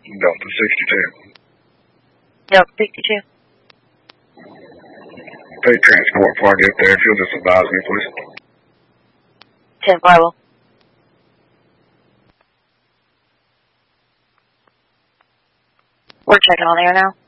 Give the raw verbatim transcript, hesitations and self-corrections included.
Delta sixty-two. Delta sixty-two. Take transport before I get there. If you'll just advise me, please. ten five will. We're checking on air now.